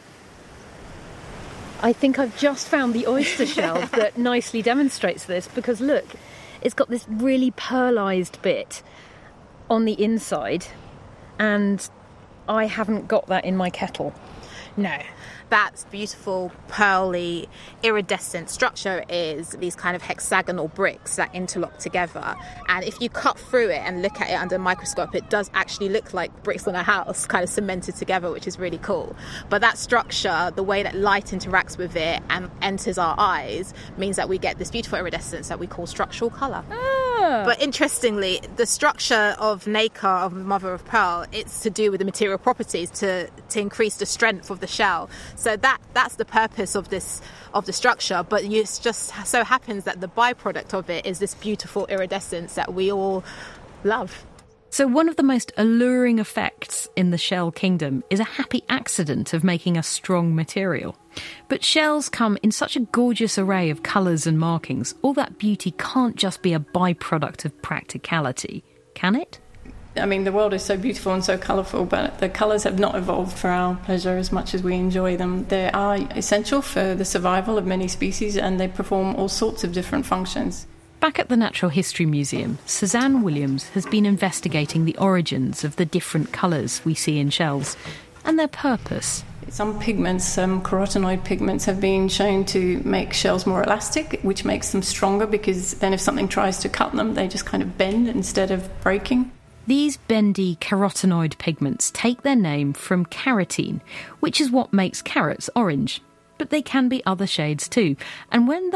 Speaker 14: I think I've just found the oyster shell that nicely demonstrates this, because look, it's got this really pearlised bit on the inside, and I haven't got that in my kettle.
Speaker 10: No. That beautiful, pearly, iridescent structure is these kind of hexagonal bricks that interlock together. And if you cut through it and look at it under a microscope, it does actually look like bricks on a house, kind of cemented together, which is really cool. But that structure, the way that light interacts with it and enters our eyes, means that we get this beautiful iridescence that we call structural colour.
Speaker 14: Ah, Ah.
Speaker 10: But interestingly, the structure of nacre, of mother of pearl, it's to do with the material properties to, to increase the strength of the shell. So that that's the purpose of this of the structure. But it just so happens that the byproduct of it is this beautiful iridescence that we all love.
Speaker 5: So one of the most alluring effects in the shell kingdom is a happy accident of making a strong material. But shells come in such a gorgeous array of colours and markings. All that beauty can't just be a byproduct of practicality, can it?
Speaker 9: I mean, the world is so beautiful and so colourful, but the colours have not evolved for our pleasure as much as we enjoy them. They are essential for the survival of many species, and they perform all sorts of different functions.
Speaker 5: Back at the Natural History Museum, Suzanne Williams has been investigating the origins of the different colours we see in shells and their purpose.
Speaker 9: Some pigments, some carotenoid pigments, have been shown to make shells more elastic, which makes them stronger because then if something tries to cut them, they just kind of bend instead of breaking.
Speaker 5: These bendy carotenoid pigments take their name from carotene, which is what makes carrots orange. But they can be other shades too, and when the